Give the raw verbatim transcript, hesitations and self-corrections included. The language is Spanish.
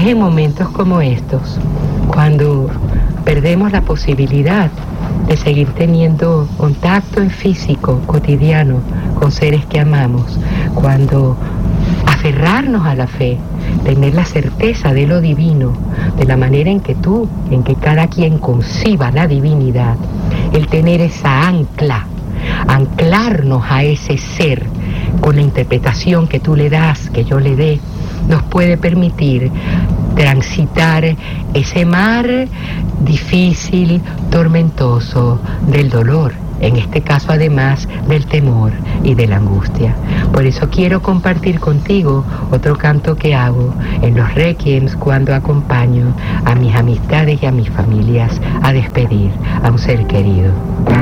Es en momentos como estos, cuando perdemos la posibilidad de seguir teniendo contacto en físico, cotidiano, con seres que amamos, cuando aferrarnos a la fe, tener la certeza de lo divino, de la manera en que tú, en que cada quien conciba la divinidad, el tener esa ancla, anclarnos a ese ser con la interpretación que tú le das, que yo le dé, nos puede permitir transitar ese mar difícil, tormentoso del dolor, en este caso además del temor y de la angustia. Por eso quiero compartir contigo otro canto que hago en los requiems cuando acompaño a mis amistades y a mis familias a despedir a un ser querido.